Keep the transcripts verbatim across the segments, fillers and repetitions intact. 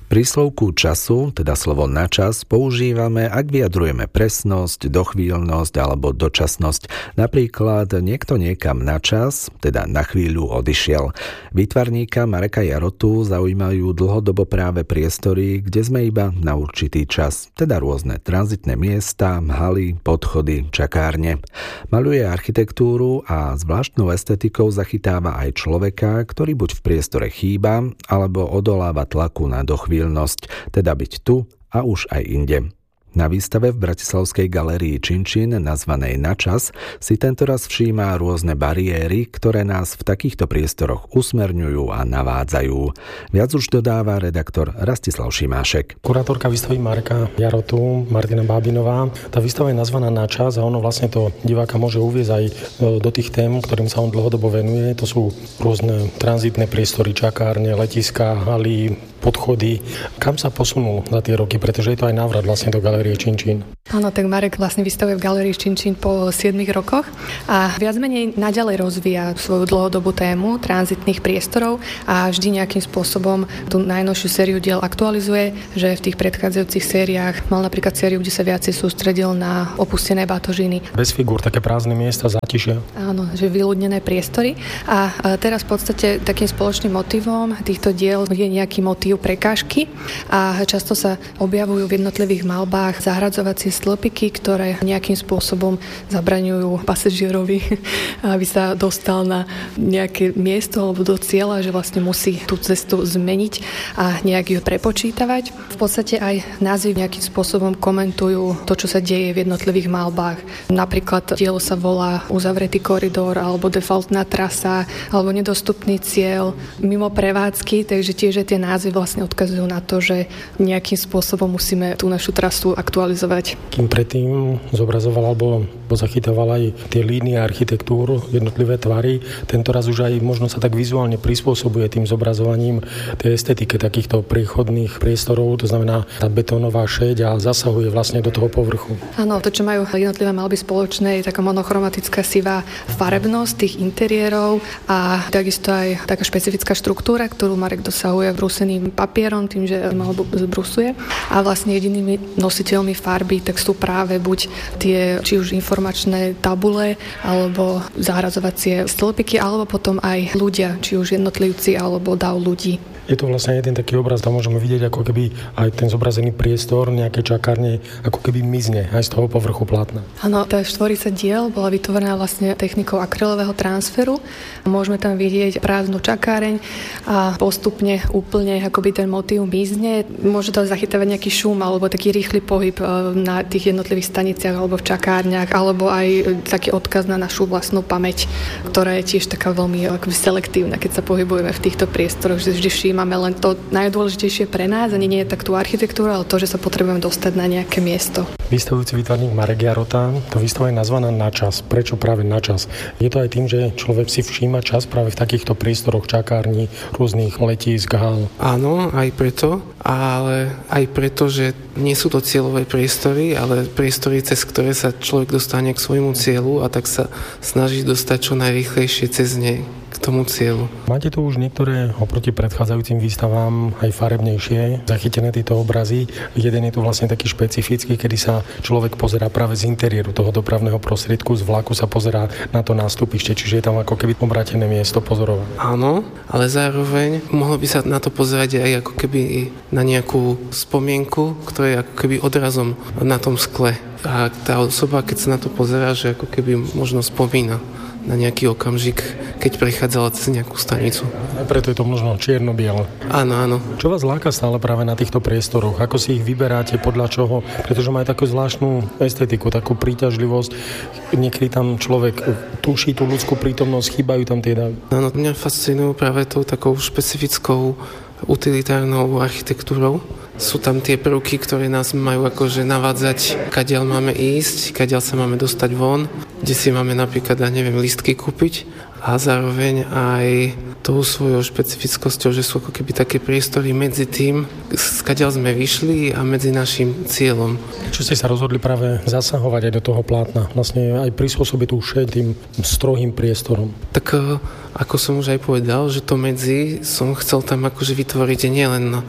Príslovku času, teda slovo na čas, používame, ak vyjadrujeme presnosť, dochvíľnosť alebo dočasnosť. Napríklad niekto niekam na čas, teda na chvíľu odišiel. Výtvarníka Mareka Jarotu zaujímajú dlhodobo práve priestory, kde sme iba na určitý čas, teda rôzne tranzitné miesta, haly, podchody, čakárne. Maľuje architektúru a zvláštnou estetikou zachytáva aj človeka, ktorý buď v priestore chýba, alebo odoláva tlaku na dochvíľnosť, teda byť tu a už aj inde. Na výstave v Bratislavskej galérii Činčín, nazvanej Na čas, si tentoraz všíma rôzne bariéry, ktoré nás v takýchto priestoroch usmerňujú a navádzajú. Viac už dodáva redaktor Rastislav Šimášek. Kurátorka výstavy Mareka Jarotu, Martina Bábinová. Tá výstava je nazvaná Na čas a ono vlastne to diváka môže uviesť aj do tých tém, ktorým sa on dlhodobo venuje. To sú rôzne tranzitné priestory, čakárne, letiská, haly, podchody. Kam sa posunul za tie roky, pretože je to aj návrat vlastne do galérie Činčín. Áno, tak Marek vlastne vystavuje v galérii Činčín po siedmich rokoch a viac menej naďalej rozvíja svoju dlhodobú tému tranzitných priestorov a vždy nejakým spôsobom tú najnovšiu sériu diel aktualizuje, že v tých predchádzajúcich sériách mal napríklad sériu, kde sa viacej sústredil na opustené batožiny. Bez figúr, také prázdne miesta, zátišia. Áno, že vyľudnené priestory a teraz v podstate takým spoločným motivom týchto diel je nejaký motív prekážky a často sa objavujú v jednotlivých malbách zahradzovacie stĺpiky, ktoré nejakým spôsobom zabraňujú pasažierovi, aby sa dostal na nejaké miesto alebo do cieľa, že vlastne musí tú cestu zmeniť a nejak ju prepočítavať. V podstate aj názvy nejakým spôsobom komentujú to, čo sa deje v jednotlivých malbách. Napríklad dielo sa volá Uzavretý koridor alebo Defaultná trasa alebo Nedostupný cieľ mimo prevádzky, takže tiež tie názvy vlastne odkazujú na to, že nejakým spôsobom musíme tú našu trasu aktualizovať. Kým predtým zobrazoval alebo zachytoval aj tie línie architektúr, jednotlivé tvary, tento raz už aj možno sa tak vizuálne prispôsobuje tým zobrazovaním tej estetike takýchto priechodných priestorov, to znamená tá betónová šeď a zasahuje vlastne do toho povrchu. Áno, to, čo majú jednotlivé malby spoločné, je taká monochromatická sivá farebnosť tých interiérov a takisto aj taká špecifická štruktúra, ktorú Marek dosahuje brúseným papierom, tým, že malbu zbrusuje. A vlastne jedinými nositeľmi farby tak sú práve buď tie či už informačné tabule alebo zahradzovacie stĺpiky, alebo potom aj ľudia, či už jednotlivci alebo dav ľudí. Je to vlastne jeden taký obraz, tam môžeme vidieť, ako keby aj ten zobrazený priestor, nejaké čakárne, ako keby mizne aj z toho povrchu plátna. Áno, tá štvorica diel bola vytvorená vlastne technikou akrylového transferu. Môžeme tam vidieť prázdnu čakáreň a postupne úplne akoby ten motív mizne. Môže to zachytávať nejaký šum alebo taký rýchly pohyb na tých jednotlivých staniciach alebo v čakárniach, alebo aj taký odkaz na našu vlastnú pamäť, ktorá je tiež taká veľmi akoby selektívna, keď sa pohybujeme v týchto priestoroch, že vždy všímame máme len to najdôležitejšie pre nás, ani nie je tak tú architektúru, ale to, že sa potrebujeme dostať na nejaké miesto. Vystavujúci výtvarník Marek Jarota, to výstava je nazvaná Na čas. Prečo práve na čas? Je to aj tým, že človek si všíma čas práve v takýchto priestoroch čakární, rôznych letísk, hál? Áno, aj preto, ale aj preto, že nie sú to cieľové priestory, ale priestory, cez ktoré sa človek dostane k svojmu cieľu a tak sa snaží dostať čo najrýchlejšie cez nej k tomu cieľu. Máte tu už niektoré oproti predchádzajúcim výstavám aj farebnejšie zachytené tieto obrazy. Jeden je tu vlastne taký špecifický, kedy sa človek pozerá práve z interiéru toho dopravného prostriedku, z vlaku sa pozerá na to nástupište, čiže je tam ako keby obrátené miesto pozorovať. Áno, ale zároveň mohlo by sa na to pozerať aj ako keby na nejakú spomienku, ktorá je ako keby odrazom na tom skle. A tá osoba, keď sa na to pozerá, že ako keby možno spomína na nejaký okamžik, keď prechádzala cez nejakú stanicu. A preto je to možno čierno-biele. Áno, áno. Čo vás láka stále práve na týchto priestoroch? Ako si ich vyberáte, podľa čoho? Pretože majú takú zvláštnu estetiku, takú príťažlivosť. Niekedy tam človek tuší tú ľudskú prítomnosť, chýbajú tam tie davy. Áno, mňa fascinujú práve tou takou špecifickou utilitárnou architektúrou. Sú tam tie prvky, ktoré nás majú akože navádzať, kadiaľ máme ísť, kadiaľ sa máme dostať von, kde si máme napríklad, ja neviem, lístky kúpiť a zároveň aj tou svojou špecifickosťou, že sú ako keby také priestory medzi tým, kadiaľ sme vyšli a medzi našim cieľom. Čo ste sa rozhodli práve zasahovať aj do toho plátna? Vlastne aj prispôsobiť tú šeď tým strohým priestorom. Tak ako som už aj povedal, že to medzi som chcel tam akože vytvoriť nielen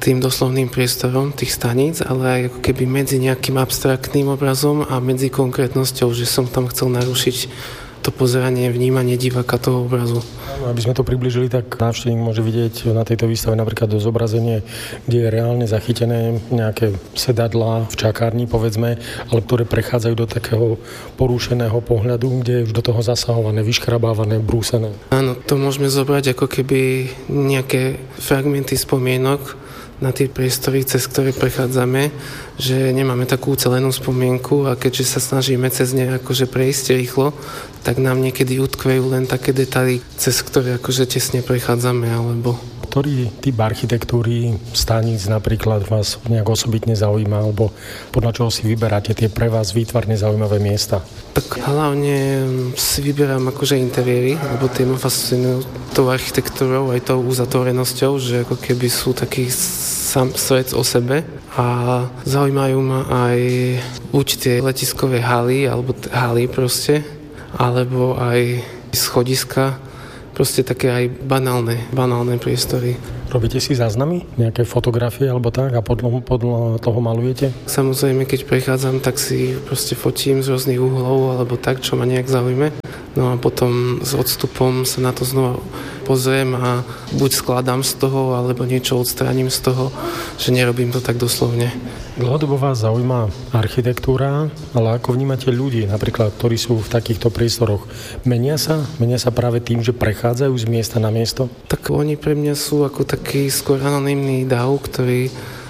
tým doslovným priestorom tých staníc, ale aj ako keby medzi nejakým abstraktným obrazom a medzi konkrétnosťou, že som tam chcel narušiť to pozeranie, vnímanie diváka toho obrazu. Aby sme to približili, tak návštevník môže vidieť na tejto výstave napríklad zobrazenie, kde je reálne zachytené nejaké sedadlá v čakárni, povedzme, ale ktoré prechádzajú do takého porušeného pohľadu, kde je už do toho zasahované, vyškrabávané, brúsené. Áno, to môžeme zobrať ako keby nejaké fragmenty spomienok na tie priestory, cez ktoré prechádzame, že nemáme takú ucelenú spomienku a keďže sa snažíme cez ne akože prejsť rýchlo, tak nám niekedy utkvejú len také detaily, cez ktoré akože tesne prechádzame, alebo... Ktorý typ architektúry staníc napríklad vás nejak osobitne zaujíma, alebo podľa čoho si vyberáte tie pre vás výtvarne zaujímavé miesta? Tak hlavne si vyberám akože interiéry, lebo tie ma fascinujú tou architektúrou, aj tou uzatvorenosťou, že ako keby sú taký sám svet o sebe a zaujímajú ma aj buď tie letiskové haly, alebo t- haly proste, alebo aj schodiska, proste také aj banálne, banálne priestory. Robíte si záznamy? Nejaké fotografie alebo tak a podľa, podľa toho malujete? Samozrejme, keď prechádzam, tak si proste fotím z rôznych uhlov alebo tak, čo ma nejak zaujme. No a potom s odstupom sa na to znova pozriem a buď skladám z toho, alebo niečo odstránim z toho, že nerobím to tak doslovne. Dlhodobo vás zaujíma architektúra, ale ako vnímate ľudí, napríklad, ktorí sú v takýchto priestoroch? Menia sa? Menia sa práve tým, že prechádzajú z miesta na miesto? Tak oni pre mňa sú ako taký skôr anonymný dav, ktorý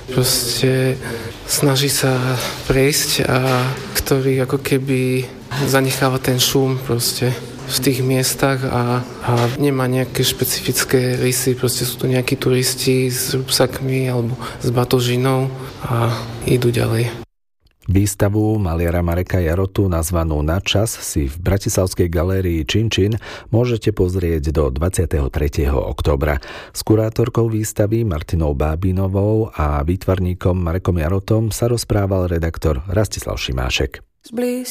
proste snaží sa prejsť a ktorý ako keby zanecháva ten šum proste v tých miestach a, a nemá nejaké špecifické rysy, proste sú tu nejakí turisti s rúbsakmi alebo s batožinou a idú ďalej. Výstavu maliara Mareka Jarotu nazvanú Na čas si v bratislavskej galérii Činčin môžete pozrieť do dvadsiateho tretieho októbra. S kurátorkou výstavy Martinou Bábinovou a výtvarníkom Marekom Jarotom sa rozprával redaktor Rastislav Šimášek. Zblíz